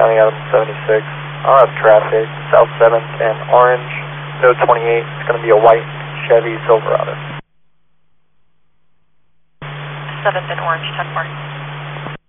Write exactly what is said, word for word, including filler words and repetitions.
County, Adam seventy-six. I'll have traffic, South seventh and Orange, no twenty-eight. It's going to be a white Chevy Silverado. seventh and Orange, ten four.